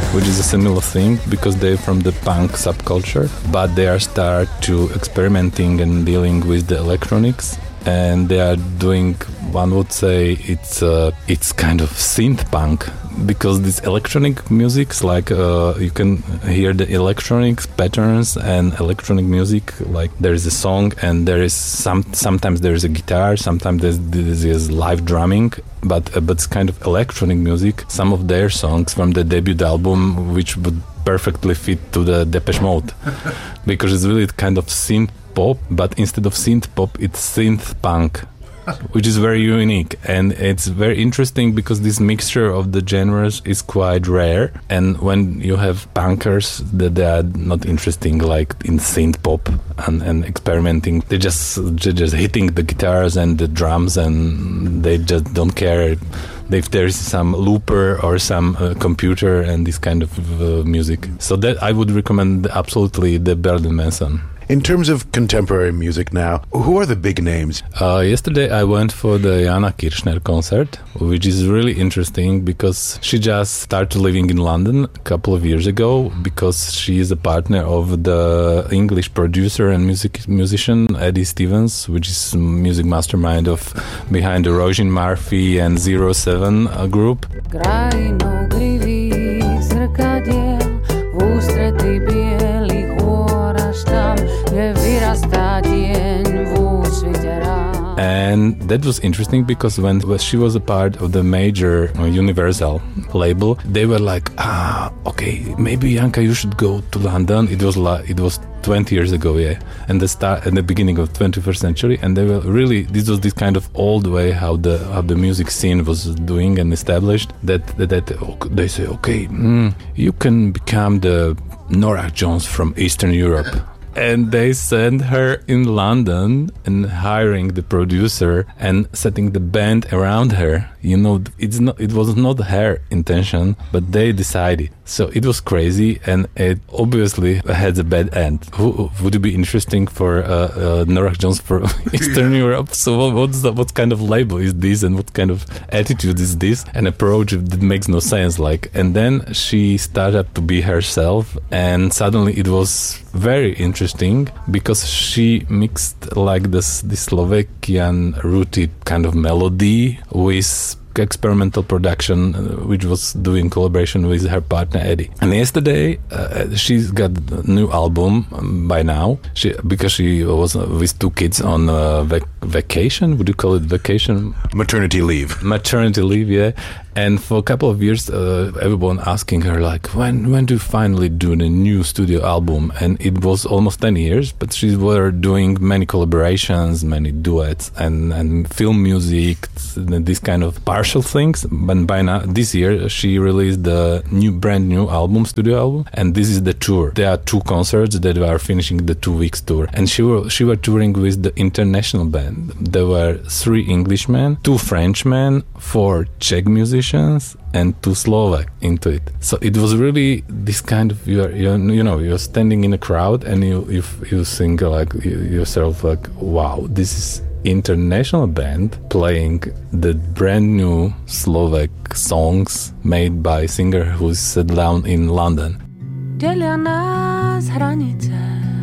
which is a similar thing because they're from the punk subculture, but they are start to experimenting and dealing with the electronics. And they are doing, one would say, it's kind of synth punk, because this electronic music's like you can hear the electronic patterns and electronic music. Like there is a song and there is sometimes there is a guitar, sometimes there's live drumming, but it's kind of electronic music. Some of their songs from the debut album, which would perfectly fit to the Depeche Mode, because it's really kind of synth pop, but instead of synth pop, it's synth punk, which is very unique. And it's very interesting because this mixture of the genres is quite rare. And when you have punkers that they are not interesting like in synth pop and experimenting, they're just hitting the guitars and the drums, and they just don't care if there is some looper or some computer and this kind of music. So that I would recommend absolutely the Berlin Manson. In terms of contemporary music now, who are the big names? Yesterday I went for the Jana Kirchner concert, which is really interesting because she just started living in London a couple of years ago, because she is a partner of the English producer and musician Eddie Stevens, which is music mastermind of behind the Roisin Murphy and 07 group. And that was interesting because when she was a part of the major Universal label, they were like, okay, maybe Janka, you should go to London. It was 20 years ago, yeah, and the beginning of 21st century, and they were really, this was this kind of old way how the music scene was doing and established. That they say, okay, you can become the Norah Jones from Eastern Europe. And they sent her in London and hiring the producer and setting the band around her. You know, it was not her intention, but they decided. So it was crazy, and it obviously had a bad end. Would it be interesting for Norah Jones from Eastern Europe? So what kind of label is this, and what kind of attitude is this? An approach that makes no sense. And then she started to be herself, and suddenly it was very interesting because she mixed like this Slovakian rooted kind of melody with experimental production, which was doing collaboration with her partner Eddie. And yesterday she's got a new album by now, because she was with two kids on vacation. Would you call it vacation? Maternity leave, yeah. And for a couple of years, everyone asking her, like, when do you finally do the new studio album? And it was almost 10 years, but she were doing many collaborations, many duets, and film music, these kind of partial things. But by now, this year, she released the brand new album, studio album, and this is the tour. There are 2 concerts that are finishing the 2 weeks tour. And she were touring with the international band. There were 3 Englishmen, 2 Frenchmen, 4 Czech musicians, and 2 Slovak into it. So it was really this kind of, you're standing in a crowd and you think like yourself like, wow, this is international band playing the brand new Slovak songs made by singer who's set down in London. Delia nás hranice,